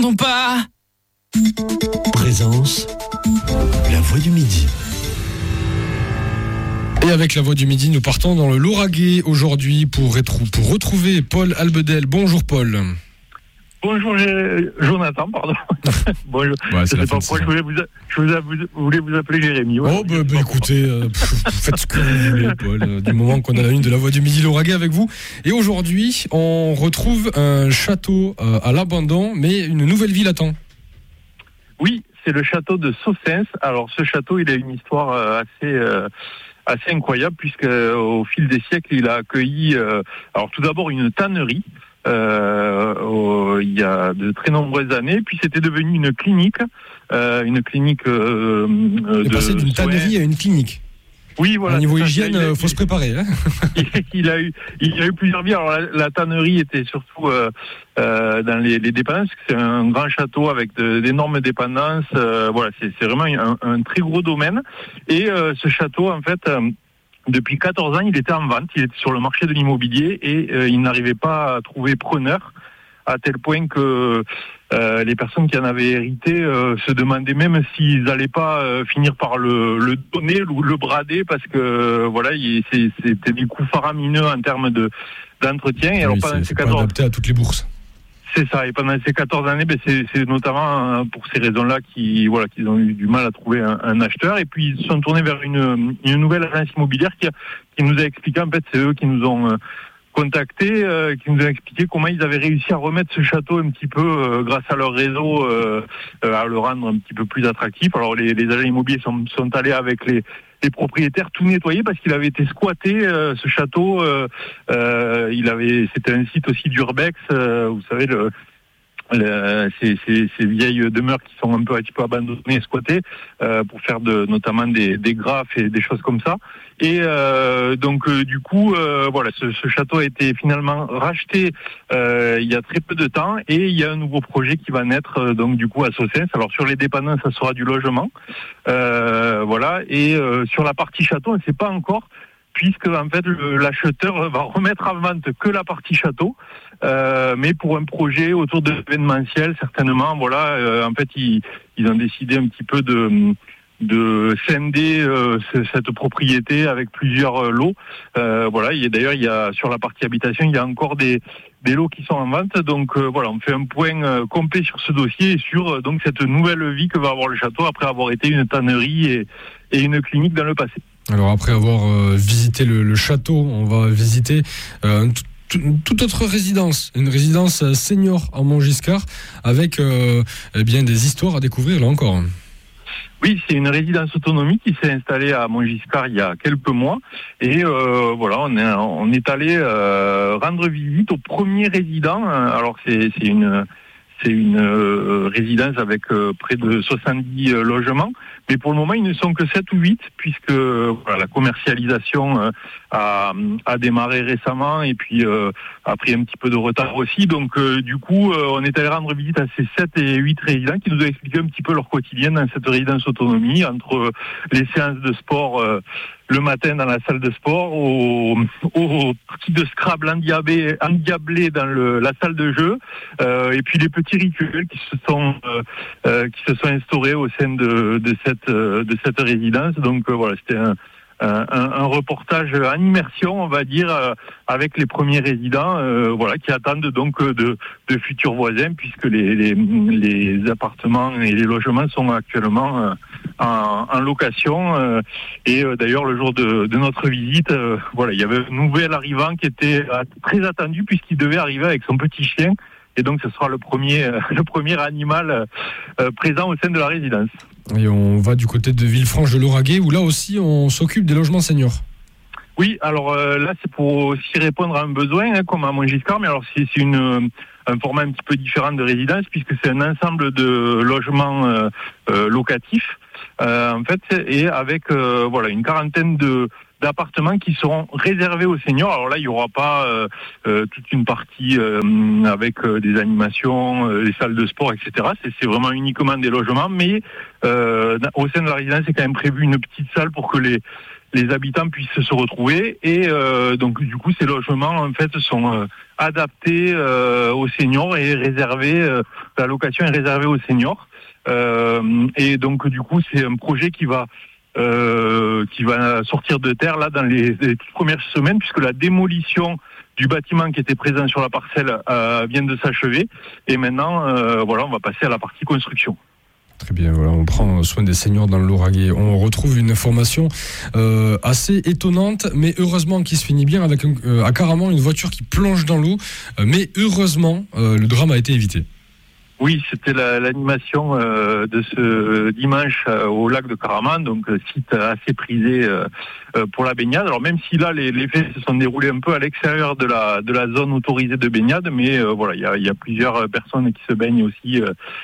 n'entendons pas. Présence, la voix du midi. Et avec la voix du midi, nous partons dans le Lauragais aujourd'hui pour retrouver Paul Albedel. Bonjour Paul. Bonjour Jonathan, pardon. Bonjour. Ouais, je sais pas pourquoi je voulais vous appeler Jérémy. Ouais. Écoutez, faites ce que vous voulez Paul, du moment qu'on a la une de la voix du midi Lauragais avec vous. Et aujourd'hui, on retrouve un château à l'abandon, mais une nouvelle ville attend. Oui, c'est le château de Saussens. Alors ce château, il a une histoire assez incroyable puisque au fil des siècles, il a accueilli alors tout d'abord une tannerie. Il y a de très nombreuses années, puis c'était devenu une clinique. Passé d'une tannerie à une clinique. Oui, voilà. Au niveau hygiène, faut se préparer. Hein. il a eu plusieurs vies. Alors la tannerie était surtout dans les dépendances. C'est un grand château avec d'énormes dépendances. Voilà, c'est vraiment un très gros domaine. Et ce château, en fait. Depuis 14 ans, il était en vente, il était sur le marché de l'immobilier et il n'arrivait pas à trouver preneur, à tel point que les personnes qui en avaient hérité se demandaient même s'ils n'allaient pas finir par le donner ou le brader parce que voilà, c'était des coûts faramineux en termes d'entretien. Et alors pendant ces 14 ans, adapté à toutes les bourses. C'est ça, et pendant ces 14 années, c'est notamment pour ces raisons-là qu'ils ont eu du mal à trouver un acheteur, et puis ils se sont tournés vers une nouvelle agence immobilière qui nous a expliqué, en fait, c'est eux qui nous ont contactés, qui nous ont expliqué comment ils avaient réussi à remettre ce château un petit peu, grâce à leur réseau, à le rendre un petit peu plus attractif. Alors les agents immobiliers sont allés avec les propriétaires tout nettoyer parce qu'il avait été squatté, ce château. C'était un site aussi d'urbex, vous savez, ces vieilles demeures qui sont un petit peu abandonnées, squattées, pour faire notamment des graphes et des choses comme ça. Et donc du coup, voilà, ce château a été finalement racheté il y a très peu de temps, et il y a un nouveau projet qui va naître donc du coup à Saussens. Alors sur les dépendances, ça sera du logement, voilà. Et sur la partie château, on ne sait pas encore, puisque en fait l'acheteur va remettre en vente que la partie château, mais pour un projet autour de l'événementiel certainement. Voilà, en fait ils ont décidé un petit peu de scinder cette propriété avec plusieurs lots. Voilà, il y a sur la partie habitation, il y a encore des lots qui sont en vente. Donc voilà, on fait un point complet sur ce dossier et sur donc cette nouvelle vie que va avoir le château après avoir été une tannerie et une clinique dans le passé. Alors après avoir visité le château, on va visiter toute autre résidence, une résidence senior à Montgiscard, avec des histoires à découvrir là encore. Oui, c'est une résidence autonomie qui s'est installée à Montgiscard il y a quelques mois, et voilà, on est allé rendre visite au premier résident. Alors c'est une résidence avec près de 70 logements, mais pour le moment ils ne sont que 7 ou 8, puisque voilà, la commercialisation a démarré récemment et puis a pris un petit peu de retard aussi. Donc du coup on est allé rendre visite à ces 7 et 8 résidents qui nous ont expliqué un petit peu leur quotidien dans cette résidence autonomie, entre les séances de sport le matin dans la salle de sport, aux parties de Scrabble endiablées dans la salle de jeu, et puis les petits rituels qui se sont instaurés au sein de cette résidence. Donc voilà, c'était un reportage en immersion, on va dire, avec les premiers résidents, voilà, qui attendent donc de futurs voisins, puisque les appartements et les logements sont actuellement en location. Et d'ailleurs, le jour de notre visite, voilà, il y avait un nouvel arrivant qui était très attendu, puisqu'il devait arriver avec son petit chien. Et donc, ce sera le premier animal présent au sein de la résidence. Et on va du côté de Villefranche-de-Lauragais, où là aussi, on s'occupe des logements seniors. Oui, alors là, c'est pour aussi répondre à un besoin, comme à Montgiscard, mais alors c'est un format un petit peu différent de résidence, puisque c'est un ensemble de logements locatifs, en fait, et avec voilà, une quarantaine d'appartements qui seront réservés aux seniors. Alors là, il n'y aura pas toute une partie avec des animations, des salles de sport, etc. C'est vraiment uniquement des logements, mais au sein de la résidence, c'est quand même prévu une petite salle pour que les les habitants puissent se retrouver. Et donc du coup, ces logements en fait sont adaptés aux seniors et réservés. La location est réservée aux seniors. Et donc du coup, c'est un projet qui va sortir de terre là dans les toutes premières semaines, puisque la démolition du bâtiment qui était présent sur la parcelle vient de s'achever. Et maintenant, on va passer à la partie construction. Très bien, voilà, on prend soin des seniors dans le Lauragais. On retrouve une information assez étonnante, mais heureusement qui se finit bien avec carrément une voiture qui plonge dans l'eau. Mais heureusement, le drame a été évité. Oui, c'était l'animation de ce dimanche au lac de Caraman, donc site assez prisé pour la baignade. Alors même si là les faits se sont déroulés un peu à l'extérieur de la zone autorisée de baignade, mais il y a plusieurs personnes qui se baignent aussi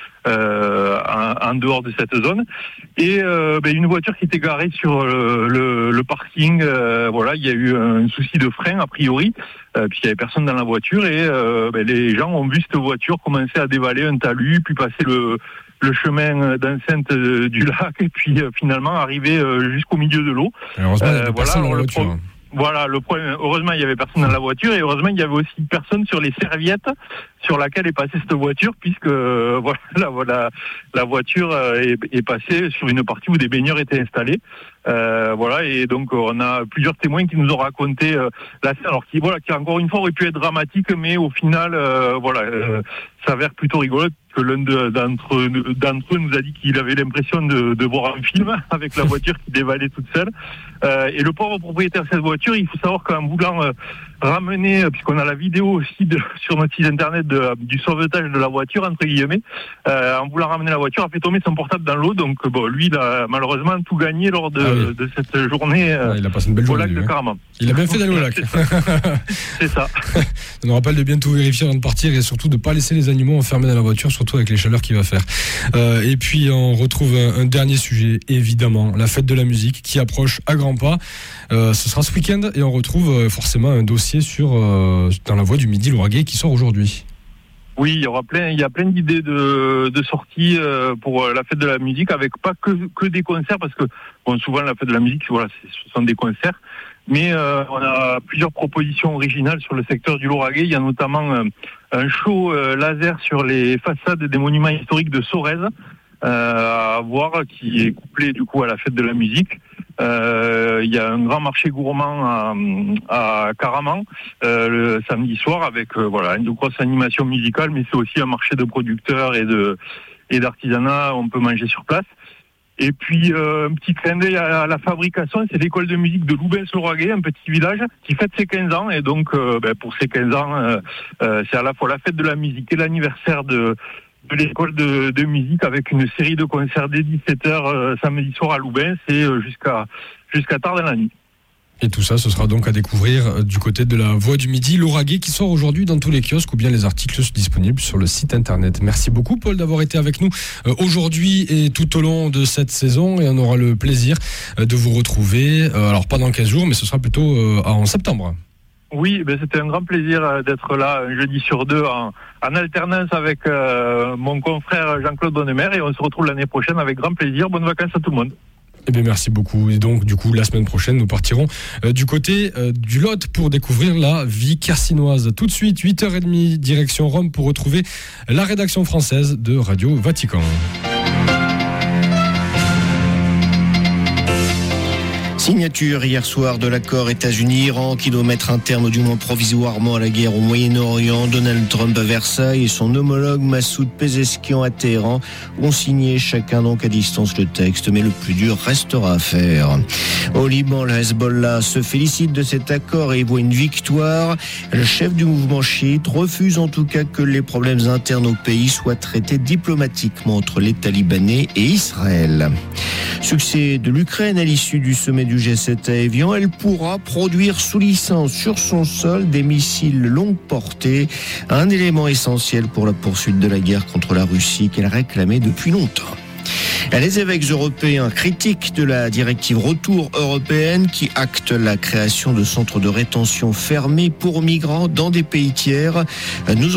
en dehors de cette zone. Et une voiture qui était garée sur le parking, il y a eu un souci de frein a priori, puisqu'il y avait personne dans la voiture, et les gens ont vu cette voiture commencer à dévaler un talus, puis passer le chemin d'enceinte du lac, et puis finalement arriver jusqu'au milieu de l'eau. Heureusement, il y avait personne dans la voiture. Voilà, le problème, heureusement, il y avait personne dans la voiture, et heureusement, il y avait aussi personne sur les serviettes sur laquelle est passée cette voiture, puisque la voiture est passée sur une partie où des baigneurs étaient installés. Et donc on a plusieurs témoins qui nous ont raconté la scène, alors qui encore une fois aurait pu être dramatique, mais au final s'avère plutôt rigolo, que l'un d'entre eux nous a dit qu'il avait l'impression de voir un film avec la voiture qui dévalait toute seule. Et le pauvre propriétaire de cette voiture, il faut savoir qu'en voulant ramener, puisqu'on a la vidéo aussi sur notre site internet du sauvetage de la voiture, entre guillemets, en voulant ramener la voiture, a fait tomber son portable dans l'eau. Donc lui, il a malheureusement tout gagné lors de cette journée il a passé une belle journée, au lac de Caraman. Il a bien fait d'aller au lac. C'est ça. Ça nous rappelle de bien tout vérifier avant de partir, et surtout de ne pas laisser les animaux enfermés dans la voiture, surtout avec les chaleurs qu'il va faire. Et puis on retrouve un dernier sujet, évidemment, la fête de la musique qui approche à grands pas. Ce sera ce week-end, et on retrouve forcément un dossier dans la Voix du Midi Lauragais qui sort aujourd'hui. Oui, il y a plein d'idées de sorties pour la fête de la musique, avec pas que des concerts, parce que souvent la fête de la musique, ce sont des concerts, mais on a plusieurs propositions originales sur le secteur du Lauragais. Il y a notamment un show laser sur les façades des monuments historiques de Sorèze à voir, qui est couplé du coup à la fête de la musique. Il y a un grand marché gourmand à Caraman le samedi soir, avec une grosse animation musicale, mais c'est aussi un marché de producteurs et d'artisanat. On peut manger sur place. Et puis un petit clin d'œil à la fabrication, c'est l'école de musique de Loubens-Lauragais, un petit village qui fête ses 15 ans. Et donc pour ses 15 ans, c'est à la fois la fête de la musique et l'anniversaire de l'école de musique, avec une série de concerts dès 17h samedi soir à Loubens, et jusqu'à tard dans la nuit. Et tout ça, ce sera donc à découvrir du côté de la Voix du Midi Lauragais, qui sort aujourd'hui dans tous les kiosques, ou bien les articles sont disponibles sur le site internet. Merci beaucoup, Paul, d'avoir été avec nous aujourd'hui et tout au long de cette saison, et on aura le plaisir de vous retrouver, alors pas dans 15 jours, mais ce sera plutôt en septembre. Oui, c'était un grand plaisir d'être là un jeudi sur deux en alternance avec mon confrère Jean-Claude Bonnemer, et on se retrouve l'année prochaine avec grand plaisir. Bonnes vacances à tout le monde. Eh bien, merci beaucoup. Et donc, du coup, la semaine prochaine, nous partirons du côté du Lot pour découvrir la vie carcinoise. Tout de suite, 8h30, direction Rome, pour retrouver la rédaction française de Radio Vatican. Signature hier soir de l'accord États-Unis-Iran qui doit mettre un terme, du moins provisoirement, à la guerre au Moyen-Orient. Donald Trump à Versailles et son homologue Massoud Pezeshkian à Téhéran ont signé chacun donc à distance le texte, mais le plus dur restera à faire. Au Liban, le Hezbollah se félicite de cet accord et y voit une victoire. Le chef du mouvement chiite refuse en tout cas que les problèmes internes au pays soient traités diplomatiquement entre les Talibanais et Israël. Succès de l'Ukraine à l'issue du sommet du G7 à Évian. Elle pourra produire sous licence sur son sol des missiles longue portée, un élément essentiel pour la poursuite de la guerre contre la Russie qu'elle réclamait depuis longtemps. Les évêques européens critiquent de la directive Retour européenne qui acte la création de centres de rétention fermés pour migrants dans des pays tiers. Nous